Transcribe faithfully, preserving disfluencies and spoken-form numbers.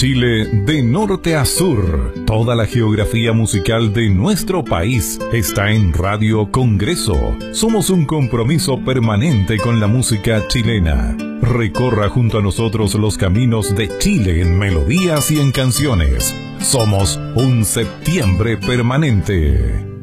Chile de norte a sur. Toda la geografía musical de nuestro país está en Radio Congreso. Somos un compromiso permanente con la música chilena. Recorra junto a nosotros los caminos de Chile en melodías y en canciones. Somos un septiembre permanente.